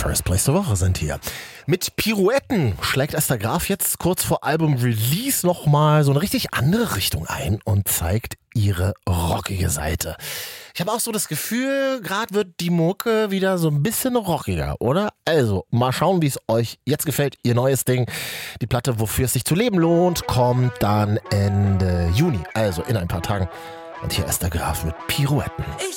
First Place der Woche sind hier. Mit Pirouetten schlägt Esther Graf jetzt kurz vor Album-Release nochmal so eine richtig andere Richtung ein und zeigt ihre rockige Seite. Ich habe auch so das Gefühl, gerade wird die Mucke wieder so ein bisschen rockiger, oder? Also, mal schauen, wie es euch jetzt gefällt. Ihr neues Ding, die Platte, wofür es sich zu leben lohnt, kommt dann Ende Juni, also in ein paar Tagen. Und hier Esther Graf mit Pirouetten.